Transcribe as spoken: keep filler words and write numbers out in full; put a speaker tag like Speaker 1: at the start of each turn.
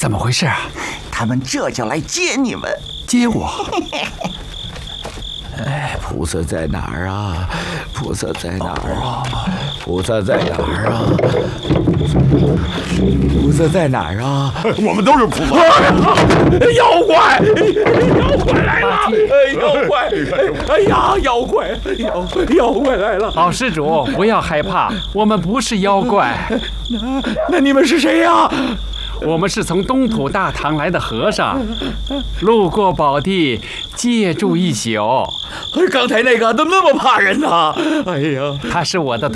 Speaker 1: 怎么回事啊？
Speaker 2: 他们这就来接你们。
Speaker 1: 接我？
Speaker 3: 哎，菩萨在哪儿啊？菩萨在哪儿啊？菩萨在哪儿啊？菩萨在哪儿啊？
Speaker 4: 我们都是菩萨。
Speaker 3: 妖怪！妖怪来了！哎，妖怪！哎呀，妖怪！妖妖怪来了！
Speaker 1: 老施主，不要害怕，我们不是妖怪。
Speaker 3: 那那你们是谁呀？
Speaker 1: 我们是从东土大唐来的和尚，路过宝地，借住一宿。
Speaker 3: 刚才那个怎么那么怕人呢？哎呀，
Speaker 1: 他是我的